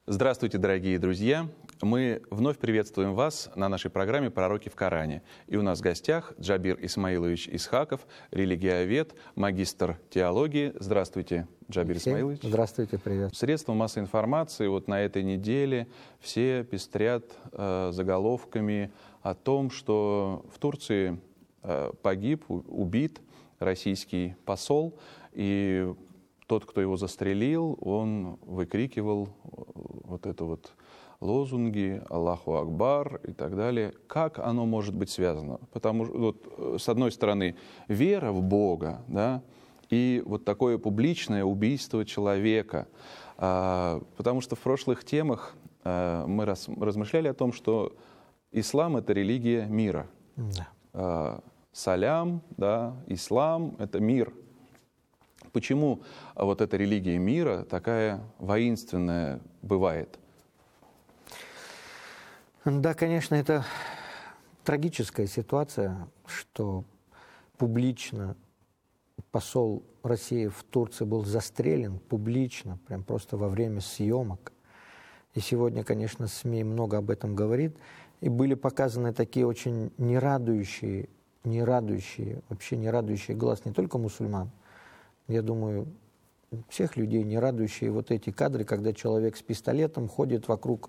Здравствуйте, дорогие друзья! Мы вновь приветствуем вас на нашей программе «Пророки в Коране». И у нас в гостях Джабир Исмаилович Исхаков, религиовед, магистр теологии. Здравствуйте, Джабир Исмаилович. Здравствуйте, привет. Средства массовой информации вот на этой неделе все пестрят заголовками о том, что в Турции погиб, убит российский посол, и тот, кто его застрелил, он выкрикивал вот это вот лозунги «Аллаху Акбар» и так далее. Как оно может быть связано? Потому что, вот, с одной стороны, вера в Бога, да, и вот такое публичное убийство человека. Потому что в прошлых темах мы размышляли о том, что ислам — это религия мира. Да. Салям, да, ислам — это мир. Почему вот эта религия мира такая воинственная бывает? Да, конечно, это трагическая ситуация, что публично посол России в Турции был застрелен, публично, прям просто во время съемок. И сегодня, конечно, СМИ много об этом говорит. И были показаны такие очень вообще не радующие глаз не только мусульман, я думаю, всех людей, не радующие вот эти кадры, когда человек с пистолетом ходит вокруг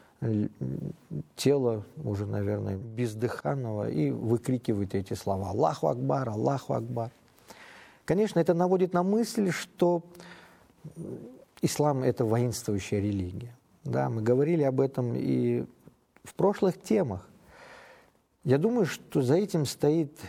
тела, уже, наверное, бездыханного, и выкрикивает эти слова «Аллаху Акбар! Аллаху Акбар!». Конечно, это наводит на мысль, что ислам — это воинствующая религия. Да, мы говорили об этом и в прошлых темах. Я думаю, что за этим стоит